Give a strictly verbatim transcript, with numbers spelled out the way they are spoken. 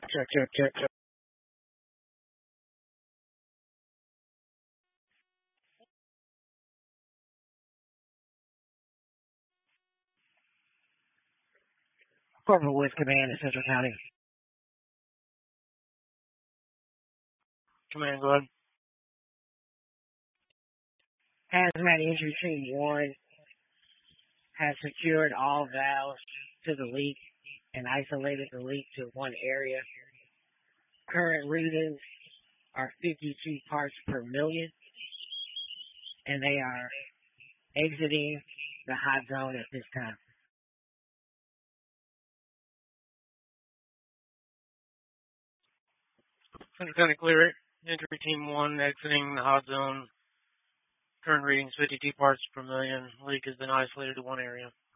Check, check, check, check. Corporal Woods Command in Central County. Command, go ahead. Hazmat Entry Team one has secured all valves to the leak and isolated the leak to one area. Current readings are fifty-two parts per million, and they are exiting the hot zone at this time. Central County clear it. Entry Team one exiting the hot zone. Current readings fifty-two parts per million. Leak has been isolated to one area.